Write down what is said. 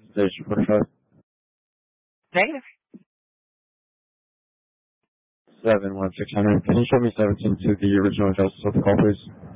Station 45. Negative. 71600. Can you show me 17 to the original address of the call, please?